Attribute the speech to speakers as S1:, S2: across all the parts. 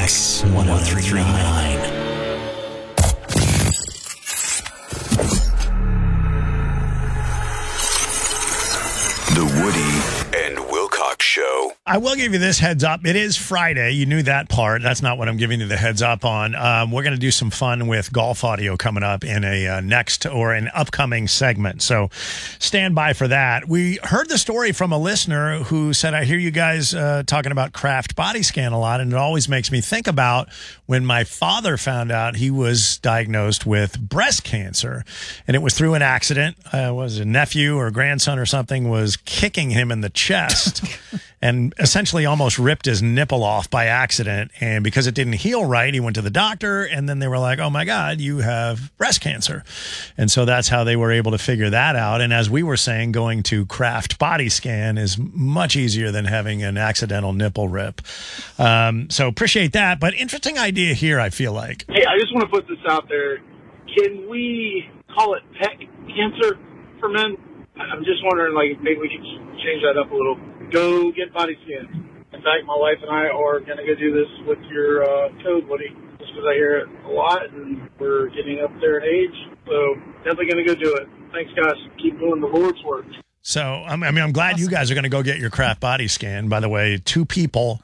S1: X1039.
S2: The Woody and Wilcox Show.
S3: I will give you this heads up. It is Friday. You knew that part. That's not what I'm giving you the heads up on. We're going to do some fun with golf audio coming up in a next or an upcoming segment. So stand by for that. We heard the story from a listener who said, I hear you guys talking about Kraft Body Scan a lot, and it always makes me think about when my father found out he was diagnosed with breast cancer, and it was through an accident. Was a nephew or grandson or something was kicking him in the chest and essentially almost ripped his nipple off by accident. And because it didn't heal right, he went to the doctor, and then they were like, oh my God, you have breast cancer. And so that's how they were able to figure that out. And as we were saying, going to Kraft Body Scan is much easier than having an accidental nipple rip. So appreciate that. But interesting idea here, I feel like.
S4: Hey, I just want to put this out there. Can we call it peck cancer for men? I'm just wondering, like, maybe we could change that up a little. Go get body scans. In fact, my wife and I are going to go do this with your code, Woody, just because I hear it a lot, and we're getting up there in age. So definitely going to go do it. Thanks, guys. Keep doing the Lord's work.
S3: So, I'm glad you guys are going to go get your Kraft Body Scan. By the way, 2 people,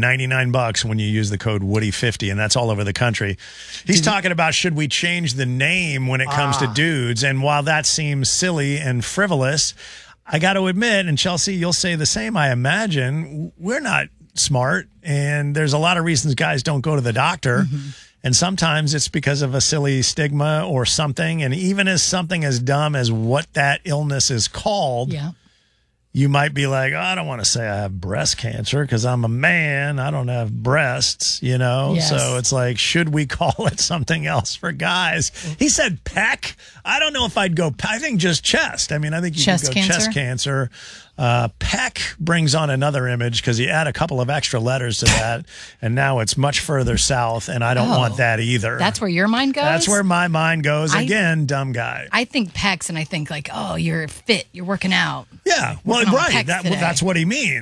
S3: $99 when you use the code Woody50, and that's all over the country. He's talking about, should we change the name when it comes to dudes? And while that seems silly and frivolous, I got to admit, and Chelsea, you'll say the same, I imagine, we're not smart, and there's a lot of reasons guys don't go to the doctor. Mm-hmm. And sometimes it's because of a silly stigma or something. And even as something as dumb as what that illness is called, you might be like, oh, I don't want to say I have breast cancer because I'm a man. I don't have breasts, you know?
S5: Yes.
S3: So it's like, should we call it something else for guys? He said peck. I don't know if I'd go, I think just chest. I mean, I think you could go chest cancer. Peck brings on another image because you add a couple of extra letters to that, and now it's much further south, and I don't want that either.
S5: That's where your mind goes?
S3: That's where my mind goes. Again, dumb guy.
S5: I think pecs, and I think like, oh, you're fit, you're working out.
S3: Yeah, well, right. That's what he means.